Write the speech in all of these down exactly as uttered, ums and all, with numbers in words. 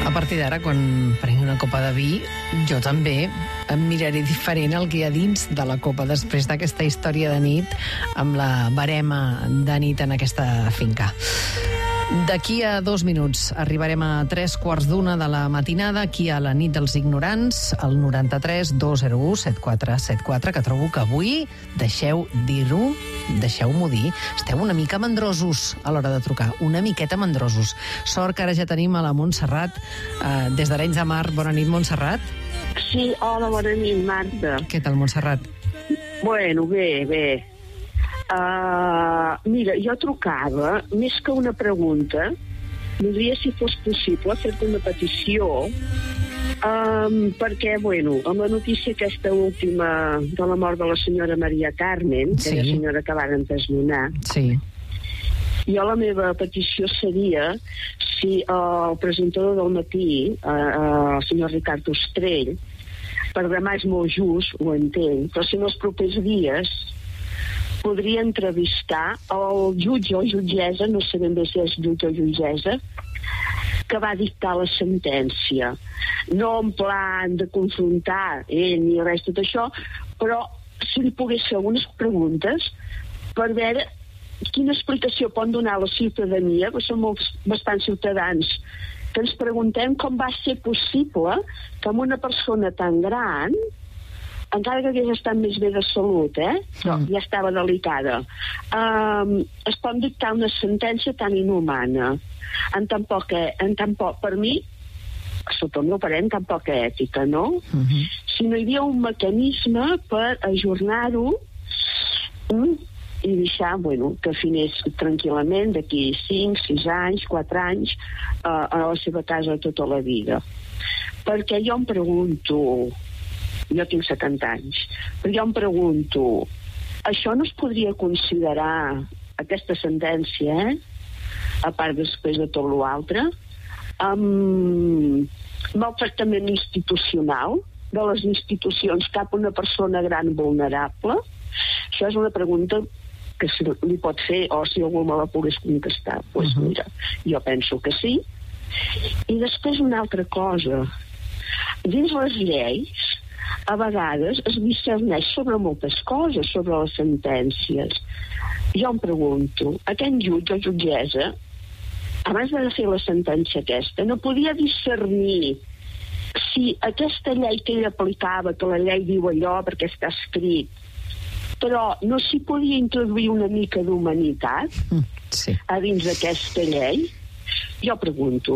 A partir d'ara, quan prengui una copa de vi, jo també em miraré diferent el que hi ha dins de la copa després d'aquesta història de nit amb la barema de nit en aquesta finca. D'aquí a dos minuts arribarem a tres quarts d'una de la matinada aquí a la nit dels ignorants, al noranta-tres dos zero u set quatre set quatre, que trobo que avui, deixeu dir-ho, deixeu-m'ho dir, esteu una mica mandrosos a l'hora de trucar, una miqueta mandrosos. Sort que ara ja tenim a la Montserrat, eh, des d'Arenys de Mar. Bona nit, Montserrat. Sí, hola, bona nit, Marta. Què tal, Montserrat? Bueno, bé, bé. Uh, mira, jo trucava, més que una pregunta, voldria, si fos possible, fer-te una petició, um, perquè, bueno, amb la notícia aquesta última de la mort de la senyora Maria Carmen, sí, que era la senyora que van desnonar, sí, jo la meva petició seria si uh, el presentador del matí, uh, uh, el senyor Ricard Ostrell, per demà és molt just, ho entenc, però si en els propers dies podria entrevistar el jutge o jutgessa, no sé ben bé si és jutge o jutgessa, que va dictar la sentència. No en plan de confrontar ell ni res tot això, però si li pogués fer algunes preguntes per veure quina explicació pot donar la ciutadania, que són molts, bastants ciutadans, que ens preguntem com va ser possible que amb una persona tan gran, encara que hagués estat més bé de salut, eh? Però mm. ja estava delicada. Um, es pot dictar una sentència tan inhumana, en tan poc, en tan poc, per mi, sota el meu parer, en tan poca ètica, no? Mm-hmm. Si no hi havia un mecanisme per ajornar-ho mm, i deixar, bueno, que finés tranquil·lament d'aquí cinc, sis anys, quatre anys, uh, a la seva casa tota la vida. Perquè jo em pregunto, jo tinc setanta anys, però jo em pregunto, això no es podria considerar, aquesta sentència, eh? A part després de tot l'altre, amb maltractament institucional de les institucions cap a una persona gran vulnerable? Això és una pregunta que si li pot fer, o si algú me la pogués contestar, doncs pues uh-huh. mira, jo penso que sí. I després una altra cosa, dins les lleis a vegades es discerneix sobre moltes coses, sobre les sentències. Jo em pregunto, aquest jutge o jutgessa, abans de fer la sentència aquesta, no podia discernir si aquesta llei que ell aplicava, que la llei diu allò perquè està escrit, però no s'hi podia introduir una mica d'humanitat sí. a dins d'aquesta llei? Jo pregunto.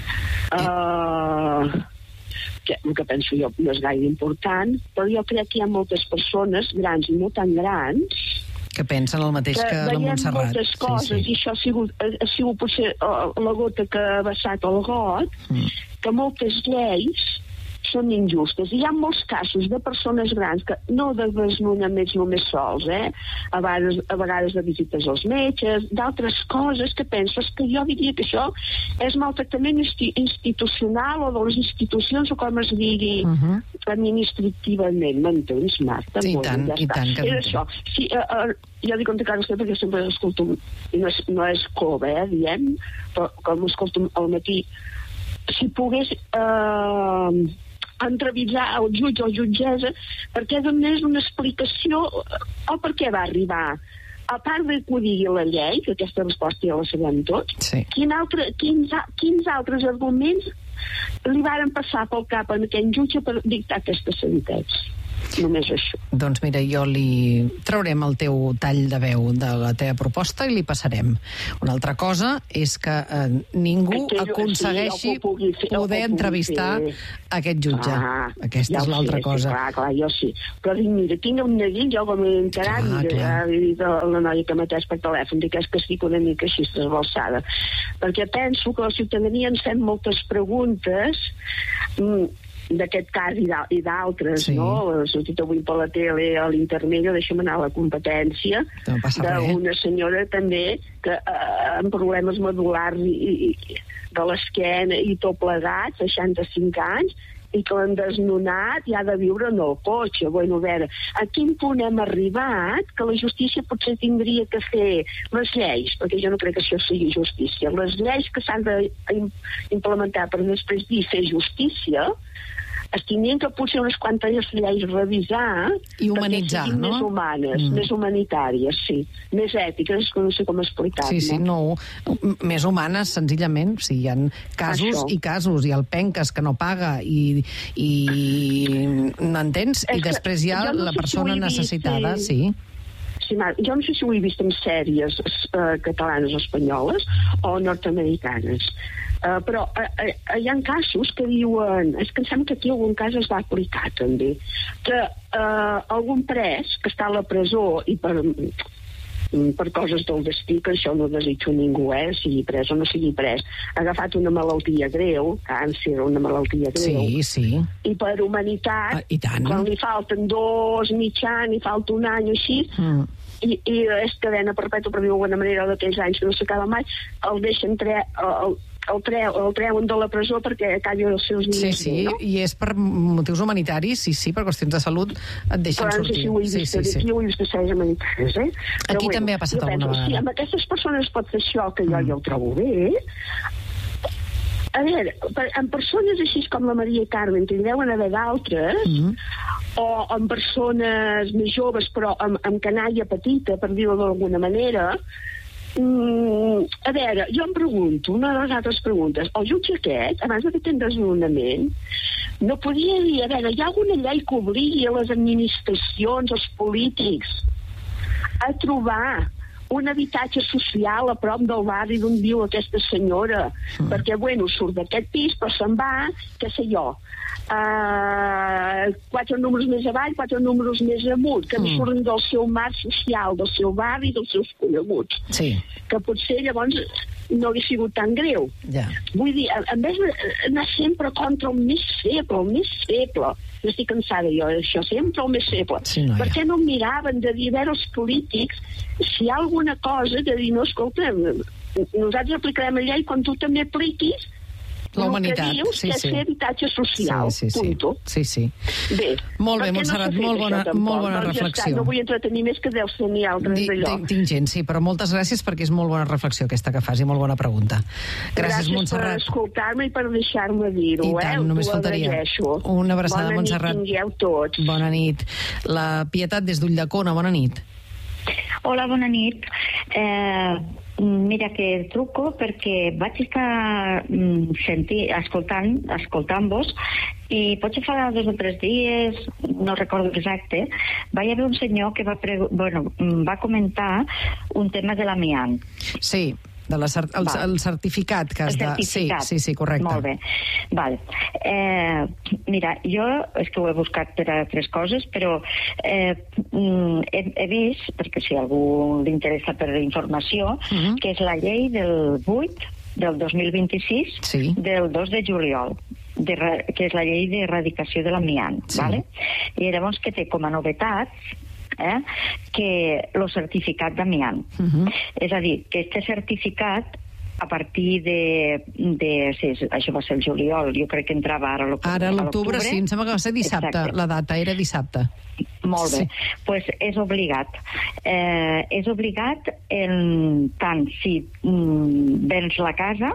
Uh, que, el que penso jo no és gaire important, però jo crec que hi ha moltes persones grans i no tan grans que pensen el mateix que, que la Montserrat. Moltes coses, sí, sí. I això ha sigut, ha sigut potser la gota que ha vessat el got, mm. que moltes lleis són injustes. I hi ha molts casos de persones grans que no de desnonaments només sols, eh? A vegades, a vegades de visites als metges, d'altres coses que penso, és que jo diria que això és maltractament insti- institucional o de les institucions, o com es digui, uh-huh. administrativament. M'entens, Marta? Sí, i tant, ja i tant. Que és això. Sí, uh, uh, jo dic on te cares perquè sempre escolto, i no és, no és cova, eh, diem, però com escolto al matí, si pogués eh, entrevistar el jutge o jutgessa perquè donés una explicació o per què va arribar, a part de que ho digui la llei, que aquesta resposta ja la sabem tots, sí. quin altre, quins, quins altres arguments li varen passar pel cap a aquell jutge per dictar aquesta sentència. Només això. Doncs mira, jo li traurem el teu tall de veu de la teva proposta i li passarem. Una altra cosa és que eh, ningú que jo, aconsegueixi sí, fer, poder entrevistar fer. Aquest jutge. Ah, aquesta ja és l'altra sé, cosa. Sí, clar, clar, jo sí. Però dic, mira, tinc un neguit, jo com he enterat, ah, i ja he dit a la noia que m'atès per telèfon, dic, és que estic una mica així trasbalsada. Perquè penso que la ciutadania ens fem moltes preguntes mm, d'aquest cas i d'altres, sí. no? He sortit avui per la tele a l'intermèdio, deixa'm anar a la competència, no d'una senyora també que eh, amb problemes medul·lars i, i, de l'esquena i tot plegat, seixanta-cinc anys, i que l'han desnonat i ha de viure en el cotxe. Bueno, a veure, a quin punt hem arribat que la justícia potser tindria que fer les lleis, perquè jo no crec que això sigui justícia, les lleis que s'han d'implementar per després dir fer justícia, es tindrien que potser unes quantes lleis revisar i humanitzar, perquè siguin no? més humanes, mm. més humanitàries, sí, més ètiques, que no sé com explicar-ne. Sí, sí, no, més humanes, senzillament. O sigui, hi ha casos Això. i casos, i el penques que no paga, i, i n'entens? I després hi ha no la persona si necessitada, vist, sí. Sí, Marc, jo no sé si ho he vist en sèries uh, catalanes o espanyoles o nord-americanes, uh, però uh, uh, hi ha casos que diuen, és que em sembla que aquí algun cas es va aplicar també, que uh, algun pres que està a la presó i per, per coses del destí, que això no desitjo a ningú, eh, sigui pres o no sigui pres, ha agafat una malaltia greu, càncer, una malaltia greu, sí, sí. i per humanitat, ah, i tant. quan li falten dos, mig any, i falta un any o així, mm. i, i és cadena perpètua, per dir-ho d'alguna manera, d'aquells anys que no s'acaba mai, el deixen tre... El, el, treu, el treuen de la presó perquè acabi els seus dies. Sí, sí, no? I és per motius humanitaris, sí, sí, per qüestions de salut et deixen però sortir. Però no sé si ho he vist, sí, sí, sí. Ho he vist a sèries humanitàries, eh? Aquí però, també bueno, ha passat alguna penso, vegada. Si amb aquestes persones pot fer això, que jo mm. ja ho trobo bé, a veure, en persones així com la Maria Carmen, que hi deuen haver d'altres, mm. o en persones més joves, però amb, amb canalla petita, per dir-ho d'alguna manera, Mm, a veure, jo em pregunto, una de les altres preguntes, el jutge aquest, abans de fer un desnonament, no podia dir, a veure, hi ha alguna llei que obligui a les administracions, als polítics, a trobar un habitatge social a prop del barri d'on viu aquesta senyora, mm. perquè, bueno, surt d'aquest pis, però se'n va, què sé jo, uh, quatre números més avall, quatre números més amunt, que mm. surten del seu marc social, del seu barri, dels seus coneguts. Sí. Que potser llavors no hauria sigut tan greu. Yeah. Vull dir, en vez d'anar sempre contra el més feble, el més feble, jo estic cansada jo d'això, sempre el més feble. Sí, no, per què no miraven de dir a veure els polítics si hi ha alguna cosa de dir, no, escolta, nosaltres aplicarem la llei quan tu també apliquis la humanitat, el que dius sí, que és sí. fer habitatge social, sí, sí, punto. Sí, sí. Bé, molt bé, Montserrat, no molt bona, tampoc, molt bona doncs reflexió. Ja està, no vull entretenir més, que deus tenir altres d'allò. Tinc gent, sí, però moltes gràcies perquè és molt bona reflexió aquesta que fas i molt bona pregunta. Gràcies, gràcies Montserrat. Gràcies per escoltar-me i per deixar-me dir-ho. I tant, eh? només faltaria. Una abraçada, bona Montserrat. Bona nit, tingueu tots. Bona nit. La Pietat des d'Ulldecona, bona nit. Hola, bona nit. Eh, mira que truco perquè vaig estar mm, sentir, escoltant, escoltant-vos i potser fa dos o tres dies, no recordo exacte, va haver un senyor que va, pre bueno, va comentar un tema de l'amiant. Sí. De la cert el, el certificat que has el certificat. de... Sí, sí, sí, correcte. Molt bé. Vale. Eh, mira, jo és que ho he buscat per a altres coses, però eh, he, he vist, perquè si a algú li interessa per informació, uh -huh. que és la llei del vuit del dos mil vint-i-sis, sí. del dos de juliol, de, que és la llei d'erradicació de l'amiant. Sí. Vale? I llavors que té com a novetats Eh, que el certificat d'amiant. Uh -huh. És a dir, que este certificat a partir de... de sí, això va ser el juliol, jo crec que entrava ara a l'octubre. Ara a l'octubre, sí, em sembla que va ser dissabte. Exacte. La data era dissabte. Molt bé. Doncs sí. pues és obligat. Eh, és obligat en tant si mm, vens la casa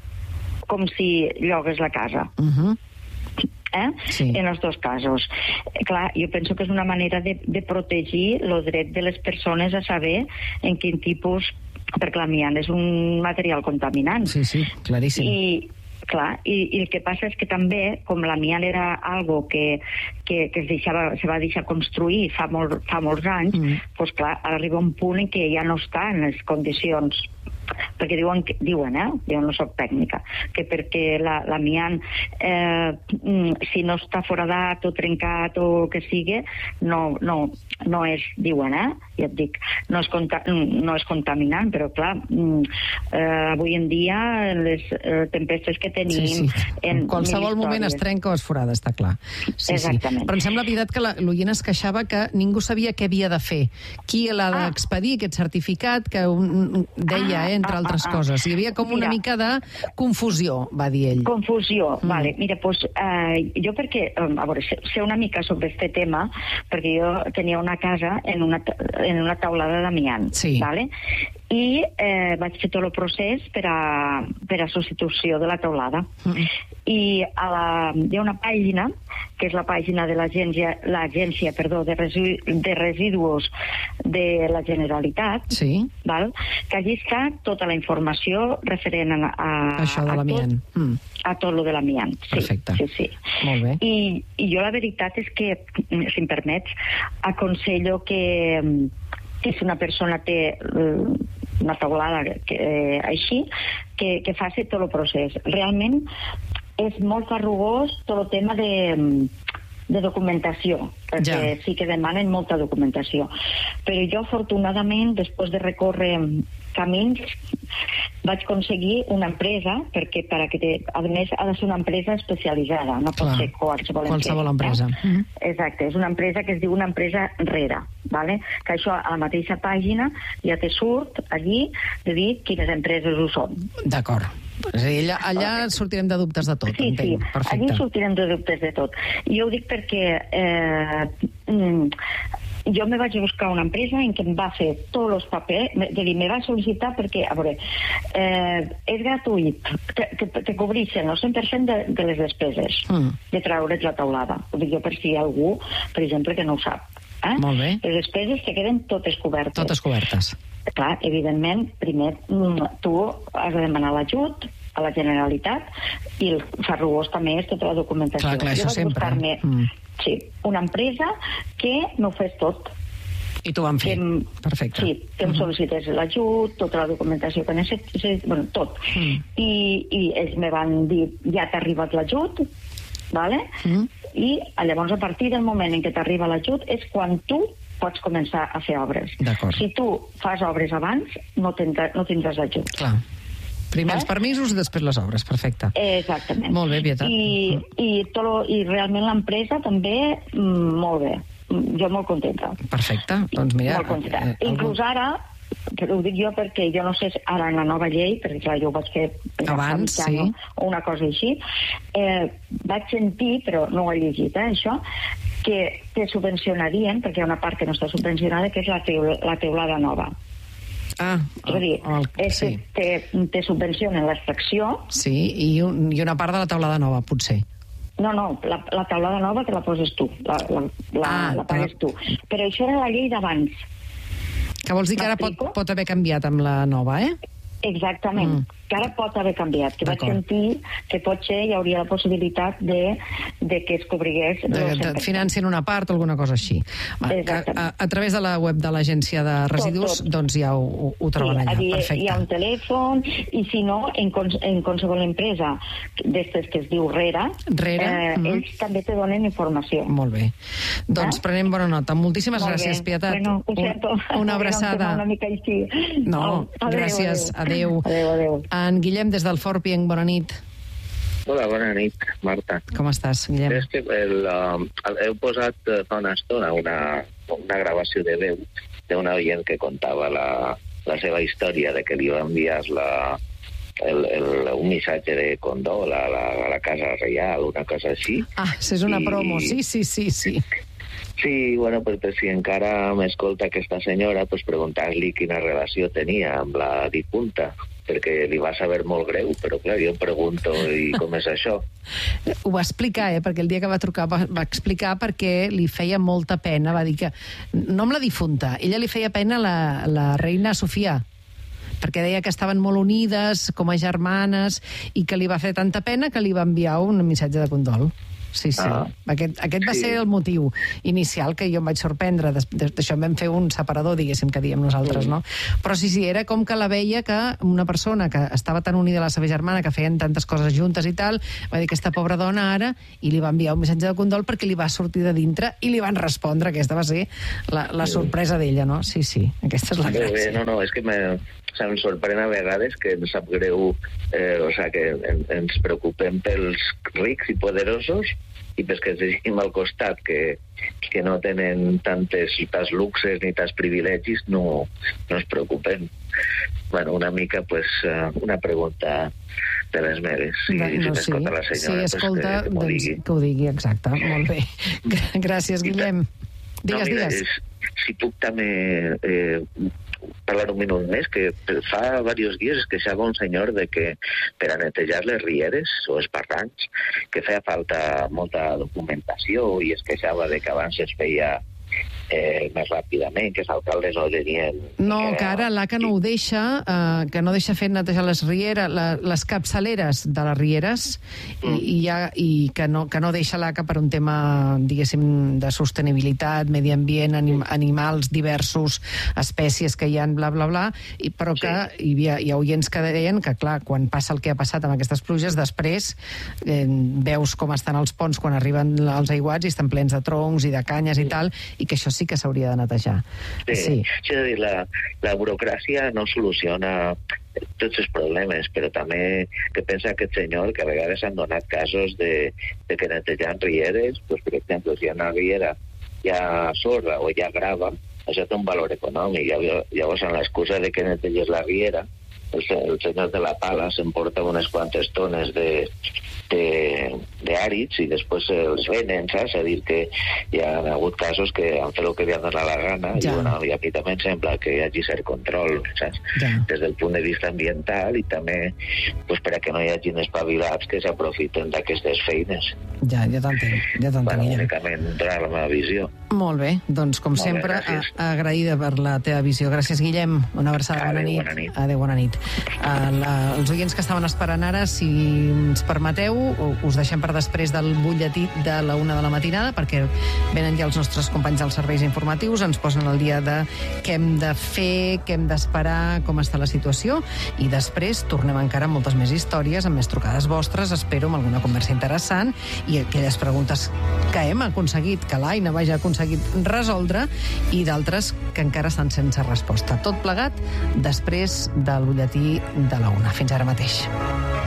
com si llogues la casa. Uh -huh. Eh? Sí. En els dos casos. Clar, jo penso que és una manera de, de protegir el dret de les persones a saber en quin tipus, perquè l'amiant és un material contaminant. Sí, sí, claríssim. I, clar, i, i el que passa és que també, com l'amiant era algo que, que, que es, deixava, se va deixar construir fa, molt, fa molts anys, mm. doncs clar, arriba un punt en què ja no està en les condicions, perquè diuen, que, diuen eh? jo no soc tècnica, que perquè l'amiant, la, eh, si no està foradat o trencat o que sigui, no, no, no és, diuen, eh? ja et dic, no és, conta, no és contaminant, però clar, eh, avui en dia les eh, tempestes que tenim... Sí, sí. En qualsevol moment es trenca o es forada, està clar. Sí, exactament. Sí. Però em sembla veritat que l'oient es queixava que ningú sabia què havia de fer, qui l'ha d'expedir, aquest certificat, que un, deia ah, eh, entre ah, altres ah, ah. coses. Hi havia com Mira, una mica de confusió, va dir ell. Confusió, mm. vale. Mira, pues, eh, jo perquè, a veure, sé una mica sobre este tema, perquè jo tenia una casa en una, en una taulada d'amiant, sí. vale? I eh, vaig fer tot el procés per a, per a substitució de la taulada. Mm. I a la, hi ha una pàgina, que és la pàgina de l'agència, l'agència, perdó, de, residu, de residus de la Generalitat, sí. val? Que allí està tota la informació referent a, a, això de l'amiant. A, mm. a tot lo de l'amiant. Sí, perfecte. Sí, sí. Molt bé. I, I jo la veritat és que, si em permets, aconsello que, que si una persona té una taulada que, eh, així, que, que faci tot el procés. Realment és molt farrugós tot el tema de, de documentació, perquè ja. sí que demanen molta documentació. Però jo, afortunadament, després de recórrer camins, vaig aconseguir una empresa, perquè per a que te, a més ha de ser una empresa especialitzada, no pot Clar, ser qualsevol, qualsevol empresa. empresa. Eh? Mm-hmm. Exacte, és una empresa que es diu una empresa RERA, vale? Que això a la mateixa pàgina ja te surt allí de dir quines empreses ho són. D'acord. És a dir, allà, allà sortirem de dubtes de tot, sí, entenc. Sí, perfecte. Allí sortirem de dubtes de tot. I jo ho dic perquè eh, mm, jo me vaig buscar una empresa en què em va fer tots els papers, és a dir, me va sol·licitar perquè, a veure, eh, és gratuït, que, que, que cobreixen el cent per cent de, de les despeses mm. de treure't la taulada. Ho dic jo per si hi ha algú, per exemple, que no ho sap. Eh? Molt bé. Les despeses te queden totes cobertes. Totes cobertes. Clar, evidentment, primer tu has de demanar l'ajut a la Generalitat i el farrugós també és tota la documentació. Clar, clar, jo això vaig sempre. buscar-me Mm. sí, una empresa que m'ho fes tot. I t'ho van fer. Que, perfecte. Sí, que em sol·licités l'ajut, tota la documentació que necessités, bueno, tot. Mm. I, I ells me van dir, ja t'ha arribat l'ajut, vale? Mm. I llavors a partir del moment en què t'arriba l'ajut és quan tu pots començar a fer obres. Si tu fas obres abans, no tindràs, no tindràs ajut. Clar. Primer els permisos i després les obres, perfecte. Exactament. Molt bé, Pietat. I, i, tot, i realment l'empresa també, mm, molt bé. Jo molt contenta. Perfecte, doncs mira... Molt contenta. Eh, Inclús ara, però ho dic jo perquè jo no sé ara en la nova llei, perquè clar, jo ho vaig fer abans, sí. o una cosa així, eh, vaig sentir, però no ho he llegit, eh, això, que te subvencionarien, perquè hi ha una part que no està subvencionada, que és la, teula, la teulada nova. Ah, és a dir, el, és sí. que te, te subvencionen l'extracció. Sí, i, un, i una part de la teulada nova, potser. No, no, la, la taulada nova te la poses tu, la, la, la, ah, la pagues tu. Però això era la llei d'abans. Que vols dir que ara pot, pot haver canviat amb la nova, eh? Exactament, mm. que ara pot haver canviat, que vaig sentir que potser hi hauria la possibilitat de, de que es cobrigués... De, que et financin una part o alguna cosa així. Va, que a, a través de la web de l'Agència de Residus, tot, tot. doncs ja ho, ho troben sí, allà, dir, perfecte. Hi ha un telèfon, i si no, en, en qualsevol empresa d'estes que es diu RERA, RERA eh, mm. ells també te donen informació. Molt bé. Doncs eh? prenem bona nota. Moltíssimes Molt gràcies, bé. Pietat. Bueno, un, una abraçada. Una mica així. No, adeu, gràcies. Adeu. Adéu. Adéu, adéu. En Guillem, des del Forpienc, bona nit. Hola, bona nit, Marta. Com estàs, Guillem? És que el, el, heu posat fa una estona una, una gravació de veu d'una oient que contava la, la seva història de que li va enviar la, el, el, un missatge de condol a la, a la Casa Reial, una cosa així. Ah, és una I... promo, sí, sí, sí, sí. Sí, bueno, pues, pues si encara m'escolta aquesta senyora, pues preguntar-li quina relació tenia amb la difunta, perquè li va saber molt greu, però clar, jo em pregunto, i com és això? Ho va explicar, eh? Perquè el dia que va trucar va, va explicar perquè li feia molta pena, va dir que, no amb la difunta, ella li feia pena la, la reina Sofia, perquè deia que estaven molt unides com a germanes i que li va fer tanta pena que li va enviar un missatge de condol. Sí, sí. Ah, aquest aquest va sí. ser el motiu inicial, que jo em vaig sorprendre. D'això vam fer un separador, diguéssim, que diem nosaltres, no? Però sí, sí, era com que la veia que una persona que estava tan unida a la seva germana, que feien tantes coses juntes i tal, va dir aquesta pobra dona ara, i li va enviar un missatge de condol perquè li va sortir de dintre i li van respondre. Aquesta va ser la, la sorpresa d'ella, no? Sí, sí, aquesta és la gràcia. Bé, no, no, és que me, se'm sorprèn a vegades que ens sap greu, eh, o sigui, que en, ens preocupem pels rics i poderosos i pels que tenim al costat, que, que no tenen tantes, tants luxes ni tants privilegis, no, no ens preocupem. Bueno, una mica, pues, una pregunta de les meves. Si, no, si m'escolta sí. la senyora, sí, escolta, pues, que, que, doncs, que ho digui, exacte. Molt bé. Gràcies, Guillem. Digues, no, mira, digues. Si puc també eh, parlar un minut més, que fa diversos dies es queixava un senyor de que per a netejar les rieres o els barrancs que feia falta molta documentació i es queixava de que abans es feia eh, més ràpidament, que els alcaldes no tenien... No, que ara l'A C A no ho deixa, eh, que no deixa fer netejar les rieres, la, les capçaleres de les rieres, mm. i, i, ha, i que, no, que no deixa l'A C A per un tema, diguéssim, de sostenibilitat, medi ambient, anim, animals diversos, espècies que hi ha, bla, bla, bla, i, però que sí. hi, havia, hi ha oients que deien que, clar, quan passa el que ha passat amb aquestes pluges, després eh, veus com estan els ponts quan arriben els aiguats i estan plens de troncs i de canyes i tal, i que això sí que s'hauria de netejar. Sí, sí. És a dir, la, la burocràcia no soluciona tots els problemes, però també que pensa aquest senyor que a vegades han donat casos de, de que netejant rieres, pues, per exemple, si hi ha una riera hi ha sorra o hi ha grava, això té un valor econòmic. Llavors, amb l'excusa de que neteges la riera, el, el senyor de la pala s'emporta unes quantes tones de d'àrids i després els venen, saps? A dir que hi ha hagut casos que han fet el que li han donat la gana ja. i, bueno, i a mi també em sembla que hi hagi cert control, saps? Ja. Des del punt de vista ambiental i també pues, per a que no hi hagin espavilats que s'aprofiten d'aquestes feines. Ja, ja t'entenc. Ja bueno, únicament donar la meva visió. Molt bé, doncs com Molt sempre, bé, a, agraïda per la teva visió. Gràcies, Guillem. Una abraçada, bona nit. Bona nit. Adéu, bona nit. Uh, la, els oients que estaven esperant ara, si ens permeteu, us deixem per després del butlletí de la una de la matinada, perquè venen ja els nostres companys dels serveis informatius, ens posen el dia de què hem de fer, què hem d'esperar, com està la situació, i després tornem encara amb moltes més històries, amb més trucades vostres, espero, amb alguna conversa interessant, i aquelles preguntes que hem aconseguit, que l'Aina vaja aconseguit resoldre, i d'altres que encara estan sense resposta. Tot plegat després del butlletí de la una. Fins ara mateix.